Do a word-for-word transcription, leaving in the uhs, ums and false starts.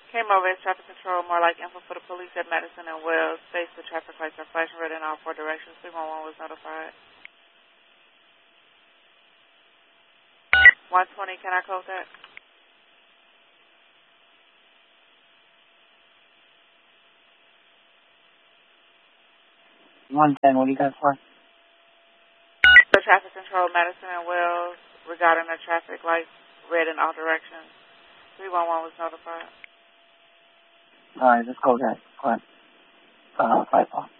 Came over as traffic control, more like info for the police at Madison and Wells. States the traffic lights are flashing red in all four directions. three one one was notified. one twenty, can I code that? one ten, what do you got for? The traffic control, Madison and Wells, regarding the traffic lights red in all directions. three one one was notified. All right, let's code that. Go ahead. Uh, five, four.